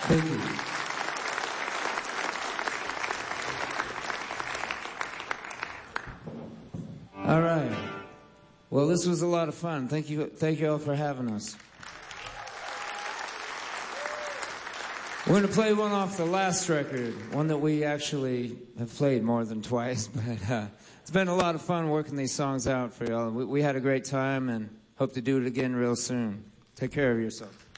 Thank you. All right. Well, this was a lot of fun. Thank you all for having us. We're going to play one off the last record, one that we actually have played more than twice, but it's been a lot of fun working these songs out for y'all. We had a great time and hope to do it again real soon. Take care of yourself.